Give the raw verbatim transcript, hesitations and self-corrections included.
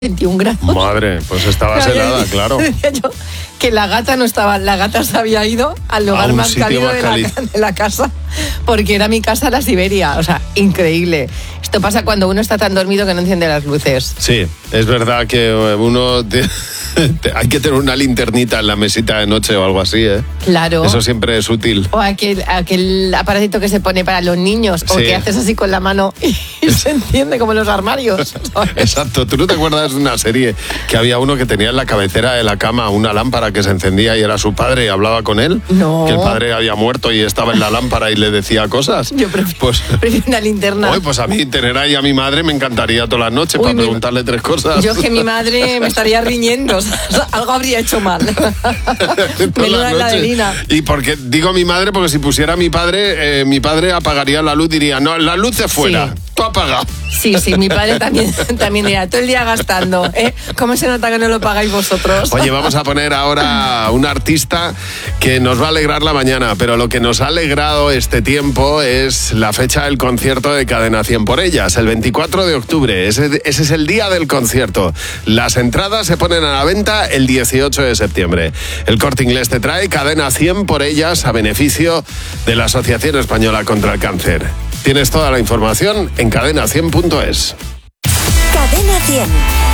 veintiún grados. Madre, pues estabas helada, claro. Yo, que la gata no estaba, la gata se había ido al lugar más cálido más de, cálido. La, de la casa, porque era mi casa la Siberia, o sea, increíble. Esto pasa cuando uno está tan dormido que no enciende las luces. Sí, es verdad que uno te, te, hay que tener una linternita en la mesita de noche o algo así, ¿eh? Claro. Eso siempre es útil. O aquel, aquel aparatito que se pone para los niños, o Sí. que haces así con la mano y, y se enciende como en los armarios, ¿sabes? Exacto, ¿tú no te acuerdas de una serie que había uno que tenía en la cabecera de la cama una lámpara que se encendía y era su padre y hablaba con él? No. Que el padre había muerto y estaba en la lámpara y le decía cosas. Yo prefiero, Pues, prefiero una linterna. hoy, pues a mí tener ahí a mi madre me encantaría todas las noches Uy, para mi- preguntarle tres cosas. Yo que mi madre me estaría riñendo, o sea, algo habría hecho mal. Todas Menuda las noches. heladerina. Y porque digo mi madre, porque si pusiera a mi padre, eh, mi padre apagaría la luz, diría, no, la luz de fuera, Sí. tú apaga. Sí, sí, mi padre también, también dirá, todo el día gastando, ¿eh? ¿Cómo se nota que no lo pagáis vosotros? Oye, vamos a poner ahora un artista que nos va a alegrar la mañana, pero lo que nos ha alegrado este tiempo es la fecha del concierto de Cadena cien por ellas, el veinticuatro de octubre. Ese, ese es el día del concierto. Las entradas se ponen a la venta el dieciocho de septiembre. El Corte Inglés te trae Cadena cien por ellas a beneficio de la Asociación Española contra el Cáncer. Tienes toda la información en cadena cien punto es. Cadena cien.